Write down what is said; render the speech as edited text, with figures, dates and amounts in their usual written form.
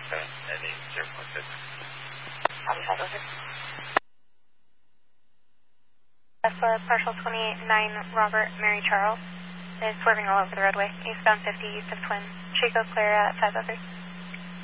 heading 0.6. Copy 506. Tesla partial 28-9 Robert Mary Charles is swerving all over the roadway, eastbound 50 east of Twin. Chico clear at 503.